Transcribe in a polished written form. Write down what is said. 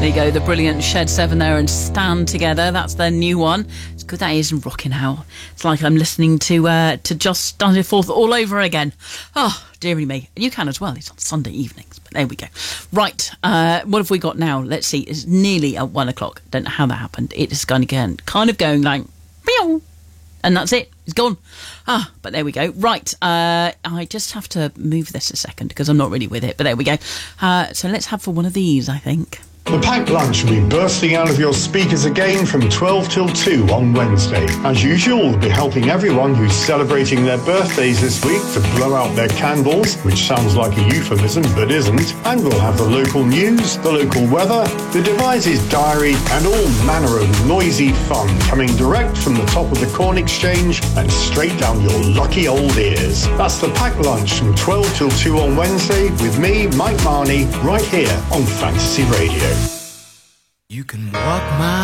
There you go, the brilliant Shed 7 there and Stand Together. That's their new one. It's good that is rocking out. It's like I'm listening to Just Stand Forth all over again. Oh, dearie me. You can as well. It's on Sunday evenings. But there we go. Right, what have we got now? Let's see. It's nearly at 1 o'clock. Don't know how that happened. It is going again, kind of going like, meow, and that's it. It's gone. But there we go. Right, I just have to move this a second because I'm not really with it. But there we go. So let's have for one of these, I think. The packed lunch will be bursting out of your speakers again from 12 till 2 on Wednesday. As usual, we'll be helping everyone who's celebrating their birthdays this week to blow out their candles, which sounds like a euphemism but isn't. And we'll have the local news, the local weather, the Devices diary, and all manner of noisy fun coming direct from the top of the Corn Exchange and straight down your lucky old ears. That's the packed lunch from 12 till 2 on Wednesday with me, Mike Marnie, right here on Fantasy Radio. You can walk my